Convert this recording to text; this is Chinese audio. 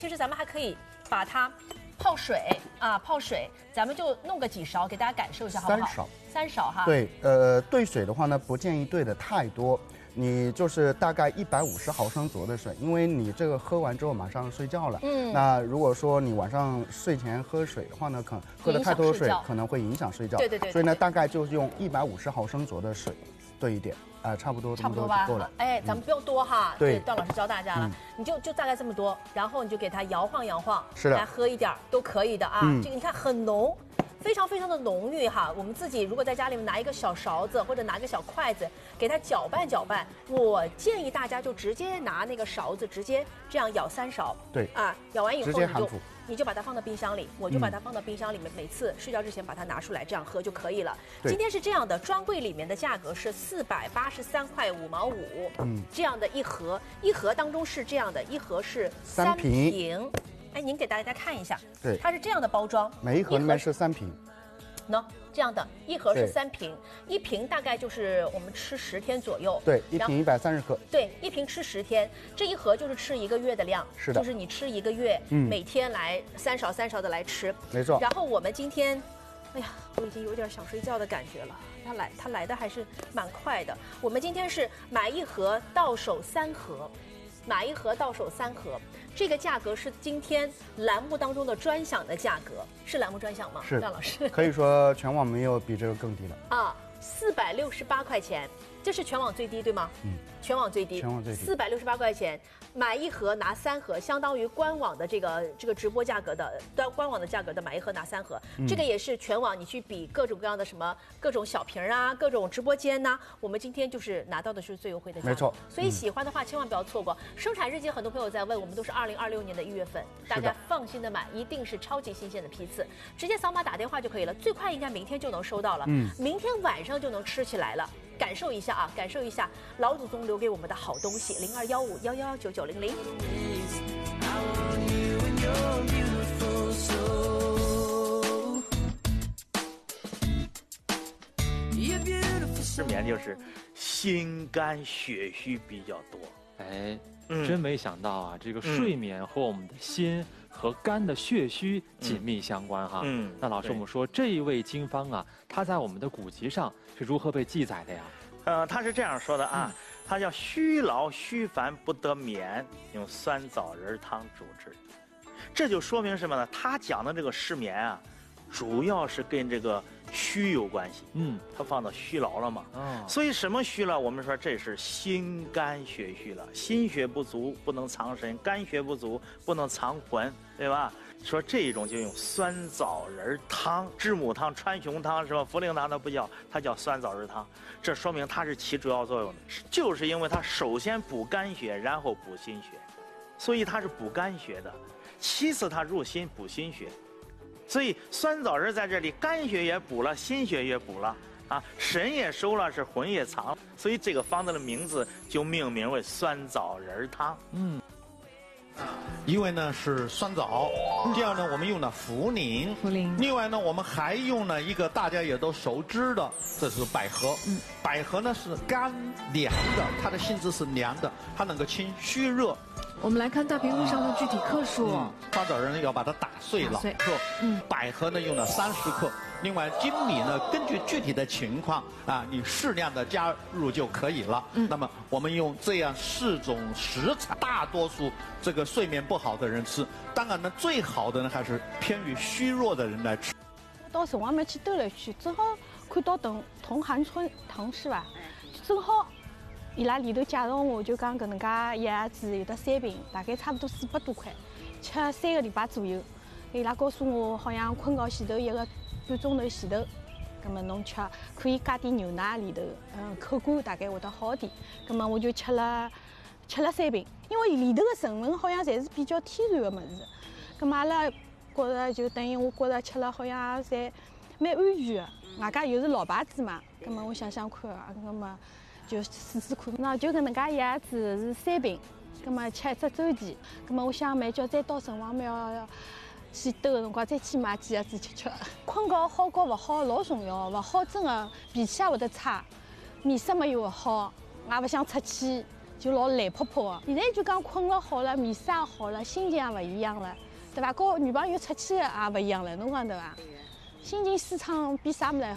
其实咱们还可以把它泡水啊，泡水，咱们就弄个几勺给大家感受一下，好不好？3勺哈。 对，兑水的话呢，不建议兑的太多。 你就是大概150毫升左右的水，因为你这个喝完之后马上睡觉了。那如果说你晚上睡前喝水的话呢，可能喝的太多的水可能会影响睡觉。对。所以呢，大概就是用150毫升左右的水兑一点，差不多这么多就够了。 哎，咱们不用多哈。 对， 段老师教大家了，你就大概这么多，然后你就给它摇晃摇晃， 是的， 来喝一点都可以的啊。这个你看很浓。 非常非常的浓郁哈，我们自己如果在家里面拿一个小勺子或者拿个小筷子，给它搅拌搅拌。我建议大家就直接拿那个勺子，直接这样舀3勺。 对啊，舀完以后你就把它放到冰箱里，我就把它放到冰箱里面，每次睡觉之前把它拿出来，这样喝就可以了。今天是这样的，专柜里面的价格是483块5毛5，这样的一盒，一盒当中是这样的，一盒是3瓶。 哎，您给大家看一下， 对， 它是这样的包装， 每一盒里面是3瓶， 喏，这样的一盒是3瓶，一瓶大概就是我们吃10天左右， 对，一瓶130克， 对，一瓶吃10天，这一盒就是吃1个月的量， 是的， 就是你吃1个月，每天来3勺3勺的来吃， 没错。 然后我们今天，哎呀，我已经有点想睡觉的感觉了，它来的还是蛮快的。我们今天是买一盒到手3盒。 买一盒到手3盒，这个价格是今天栏目当中的专享的价格，是栏目专享吗？ 是， 段老师可以说全网没有比这个更低了啊，468块钱，这是全网最低对吗？全网最低，全网最低，468块钱买一盒拿3盒，相当于官网的这个直播价格的，官网的价格的买一盒拿3盒，这个也是全网你去比各种各样的什么各种小瓶啊，各种直播间呐，我们今天就是拿到的是最优惠的价格， 没错。 所以喜欢的话千万不要错过。生产日期很多朋友在问，我们都是2026年的1月份，大家放心的买，一定是超级新鲜的批次，直接扫码打电话就可以了，最快应该明天就能收到了，明天晚上就能吃起来了。 感受一下啊，感受一下老祖宗留给我们的好东西，0215119900。 失眠就是心肝血虚比较多。 哎，真没想到啊，这个睡眠和我们的心和肝的血虚紧密相关哈。那老师，我们说这一味经方啊，它在我们的古籍上是如何被记载的呀？ 他是这样说的啊，他叫虚劳虚烦不得眠，用酸枣仁汤主治。这就说明什么呢？他讲的这个失眠啊，主要是跟这个虚有关系。他放到虚劳了嘛。所以什么虚了？我们说这是心肝血虚了，心血不足不能藏神，肝血不足不能藏魂，对吧？ 说这种就用酸枣仁汤、知母汤、川芎汤是吧？茯苓汤它不叫，它叫酸枣仁汤。这说明它是起主要作用的，就是因为它首先补肝血，然后补心血，所以它是补肝血的。其次它入心补心血，所以酸枣仁在这里肝血也补了，心血也补了啊，神也收了，是魂也藏了，所以这个方子的名字就命名为酸枣仁汤。 一位呢是酸枣，第二呢我们用了茯苓，另外呢我们还用了一个大家也都熟知的，这是百合。百合呢是甘凉的，它的性质是凉的，它能够清虚热。 我们来看大屏幕上的具体克数。 酸枣仁呢要把它打碎了克，百合呢用了30克。 另外，粳米呢，根据具体的情况啊，你适量的加入就可以了。那么我们用这样4种食材，大多数这个睡眠不好的人吃，当然呢，最好的呢还是偏于虚弱的人来吃。 到城隍庙去兜了一圈，正好看到同寒春堂是吧？正好伊拉里头介绍我，就讲搿能介一盒子有的3瓶，大概差不多400多块，吃3个礼拜左右。伊拉告诉我，好像困觉前头1个半钟头前头，葛么侬吃可以加点牛奶里头，口感大概会得好点。葛么我就吃了3瓶，因为里头的成分好像侪是比较天然的物事。葛么阿拉觉着就等于我觉着吃了好像侪蛮安全的，外加又是老牌子嘛。葛么我想想看啊，葛么就试试看。那就搿能介一盒子是3瓶，葛么吃1只周期。葛么我想蛮叫再到城隍庙。 去兜的辰光再去买几盒子吃。困觉好觉勿好老重要，勿好真的脾气也会得差，面色嘛又勿好，也勿想出去， 就老懒泼泼的。现在就讲困了好了，面色也好了，心情也勿一样了，对伐？跟女朋友出去也勿一样了，侬讲对伐？心情舒畅比啥物事